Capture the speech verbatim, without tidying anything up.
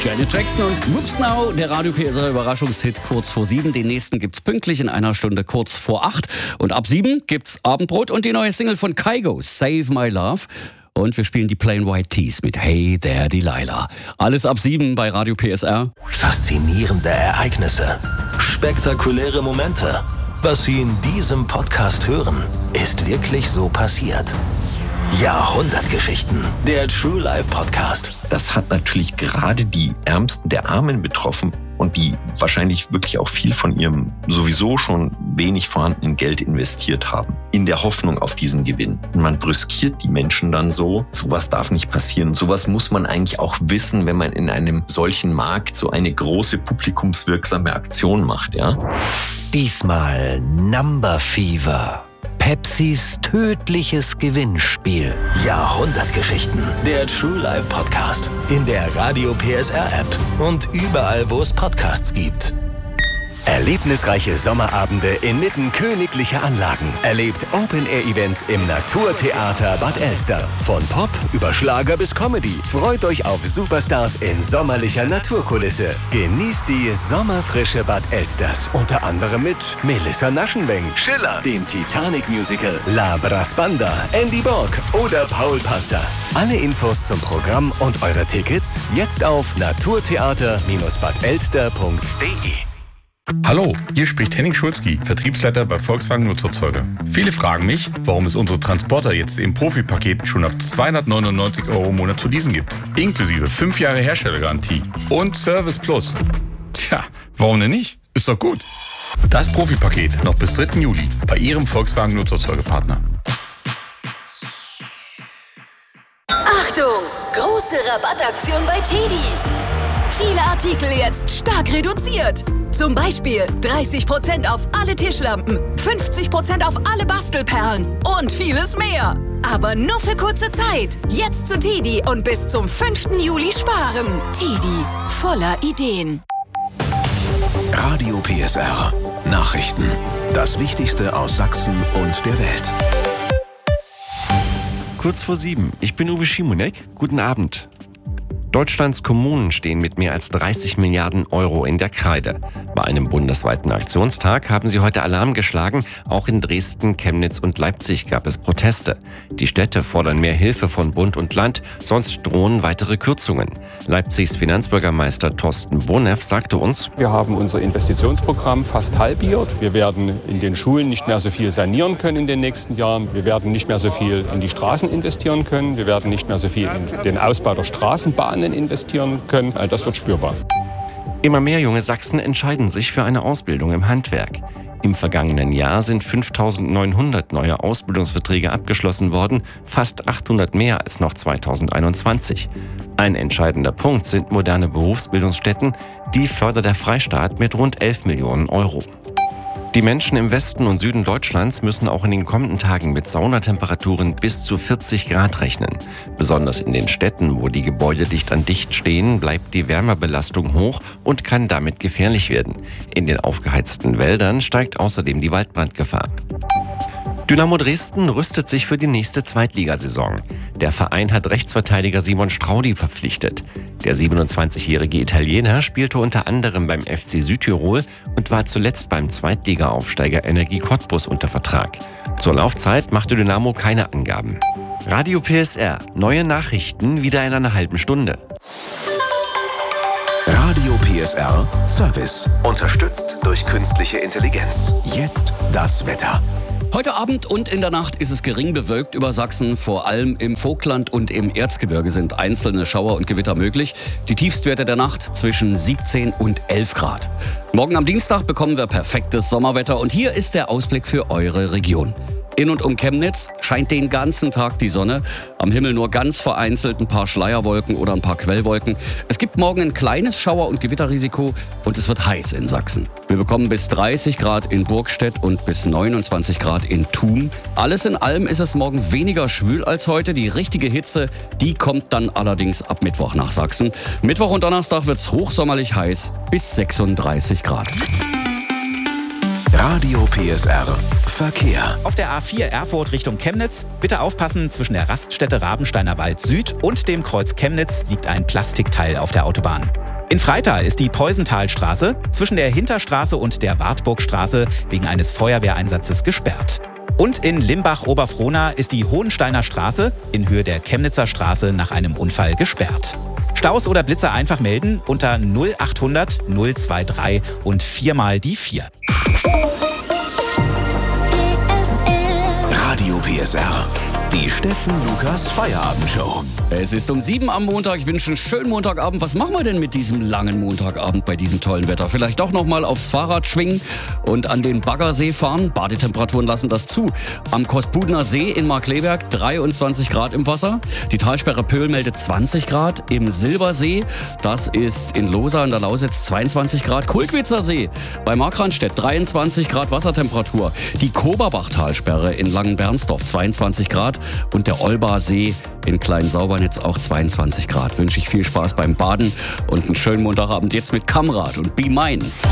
Janet Jackson und Whoops Now, der Radio P S R Überraschungshit kurz vor sieben. Den nächsten gibt's pünktlich in einer Stunde kurz vor acht. Und ab sieben gibt's Abendbrot und die neue Single von Kygo, Save My Love. Und wir spielen die Plain White Tees mit Hey There Delilah. Alles ab sieben bei Radio P S R. Faszinierende Ereignisse, spektakuläre Momente. Was Sie in diesem Podcast hören, ist wirklich so passiert. Jahrhundertgeschichten, der True Life Podcast. Das hat natürlich gerade die Ärmsten der Armen betroffen und die wahrscheinlich wirklich auch viel von ihrem sowieso schon wenig vorhandenen Geld investiert haben, in der Hoffnung auf diesen Gewinn. Und man brüskiert die Menschen dann so, sowas darf nicht passieren. Und sowas muss man eigentlich auch wissen, wenn man in einem solchen Markt so eine große publikumswirksame Aktion macht, ja. Diesmal Number Fever. Pepsis tödliches Gewinnspiel. Jahrhundertgeschichten. Der True Life Podcast. In der Radio P S R App und überall, wo es Podcasts gibt. Erlebnisreiche Sommerabende inmitten königlicher Anlagen. Erlebt Open-Air-Events im Naturtheater Bad Elster. Von Pop über Schlager bis Comedy. Freut euch auf Superstars in sommerlicher Naturkulisse. Genießt die sommerfrische Bad Elsters. Unter anderem mit Melissa Naschenweng, Schiller, dem Titanic-Musical, La Brasbanda, Andy Borg oder Paul Panzer. Alle Infos zum Programm und eure Tickets jetzt auf naturtheater Bindestrich bad elster punkt de. Hallo, hier spricht Henning Schulzki, Vertriebsleiter bei Volkswagen Nutzerzeuger. Viele fragen mich, warum es unsere Transporter jetzt im Profi-Paket schon ab zweihundertneunundneunzig Euro im Monat zu leasen gibt. Inklusive fünf Jahre Herstellergarantie und Service Plus. Tja, warum denn nicht? Ist doch gut. Das Profi-Paket noch bis dritten Juli bei Ihrem Volkswagen Nutzerzeugerpartner. Achtung! Große Rabattaktion bei Teddy. Viele Artikel jetzt stark reduziert. Zum Beispiel dreißig Prozent auf alle Tischlampen, fünfzig Prozent auf alle Bastelperlen und vieles mehr. Aber nur für kurze Zeit. Jetzt zu Teddy und bis zum fünften Juli sparen. Teddy, voller Ideen. Radio P S R. Nachrichten. Das Wichtigste aus Sachsen und der Welt. Kurz vor sieben. Ich bin Uwe Schimonek. Guten Abend. Deutschlands Kommunen stehen mit mehr als dreißig Milliarden Euro in der Kreide. Bei einem bundesweiten Aktionstag haben sie heute Alarm geschlagen. Auch in Dresden, Chemnitz und Leipzig gab es Proteste. Die Städte fordern mehr Hilfe von Bund und Land, sonst drohen weitere Kürzungen. Leipzigs Finanzbürgermeister Thorsten Bonev sagte uns: Wir haben unser Investitionsprogramm fast halbiert. Wir werden in den Schulen nicht mehr so viel sanieren können in den nächsten Jahren. Wir werden nicht mehr so viel in die Straßen investieren können. Wir werden nicht mehr so viel in den Ausbau der Straßenbahnen investieren können. Das wird spürbar. Immer mehr junge Sachsen entscheiden sich für eine Ausbildung im Handwerk. Im vergangenen Jahr sind fünftausendneunhundert neue Ausbildungsverträge abgeschlossen worden, fast achthundert mehr als noch zweitausendeinundzwanzig. Ein entscheidender Punkt sind moderne Berufsbildungsstätten, die fördert der Freistaat mit rund elf Millionen Euro. Die Menschen im Westen und Süden Deutschlands müssen auch in den kommenden Tagen mit Saunatemperaturen bis zu vierzig Grad rechnen. Besonders in den Städten, wo die Gebäude dicht an dicht stehen, bleibt die Wärmebelastung hoch und kann damit gefährlich werden. In den aufgeheizten Wäldern steigt außerdem die Waldbrandgefahr. Dynamo Dresden rüstet sich für die nächste Zweitligasaison. Der Verein hat Rechtsverteidiger Simon Straudi verpflichtet. Der siebenundzwanzigjährige Italiener spielte unter anderem beim F C Südtirol und war zuletzt beim Zweitliga-Aufsteiger Energie Cottbus unter Vertrag. Zur Laufzeit machte Dynamo keine Angaben. Radio P S R, neue Nachrichten wieder in einer halben Stunde. Radio P S R Service. Unterstützt durch künstliche Intelligenz. Jetzt das Wetter. Heute Abend und in der Nacht ist es gering bewölkt über Sachsen. Vor allem im Vogtland und im Erzgebirge sind einzelne Schauer und Gewitter möglich. Die Tiefstwerte der Nacht zwischen siebzehn und elf Grad. Morgen am Dienstag bekommen wir perfektes Sommerwetter und hier ist der Ausblick für eure Region. In und um Chemnitz scheint den ganzen Tag die Sonne. Am Himmel nur ganz vereinzelt ein paar Schleierwolken oder ein paar Quellwolken. Es gibt morgen ein kleines Schauer- und Gewitterrisiko und es wird heiß in Sachsen. Wir bekommen bis dreißig Grad in Burgstedt und bis neunundzwanzig Grad in Thun. Alles in allem ist es morgen weniger schwül als heute. Die richtige Hitze, die kommt dann allerdings ab Mittwoch nach Sachsen. Mittwoch und Donnerstag wird es hochsommerlich heiß bis sechsunddreißig Grad. Radio P S R Verkehr. Auf der A vier Erfurt Richtung Chemnitz. Bitte aufpassen, zwischen der Raststätte Rabensteiner Wald Süd und dem Kreuz Chemnitz liegt ein Plastikteil auf der Autobahn. In Freital ist die Peusenthalstraße zwischen der Hinterstraße und der Wartburgstraße wegen eines Feuerwehreinsatzes gesperrt. Und in Limbach-Oberfrohna ist die Hohensteiner Straße in Höhe der Chemnitzer Straße nach einem Unfall gesperrt. Staus oder Blitzer einfach melden unter null achthundert null drei drei und viermal die vier. Radio P S R. Die Steffen Lukas Feierabendshow. Es ist um sieben am Montag. Ich wünsche einen schönen Montagabend. Was machen wir denn mit diesem langen Montagabend bei diesem tollen Wetter? Vielleicht auch noch mal aufs Fahrrad schwingen und an den Baggersee fahren. Badetemperaturen lassen das zu. Am Kospudener See in Markkleeberg dreiundzwanzig Grad im Wasser. Die Talsperre Pöhl meldet zwanzig Grad. Im Silbersee, das ist in Losa an der Lausitz, zweiundzwanzig Grad. Kulkwitzer See bei Markranstädt dreiundzwanzig Grad Wassertemperatur. Die Koberbach-Talsperre in Langenbernsdorf zweiundzwanzig Grad. Und der Olbar See in Klein-Saubernitz auch zweiundzwanzig Grad. Wünsche ich viel Spaß beim Baden und einen schönen Montagabend jetzt mit Kamrad und Be Mine.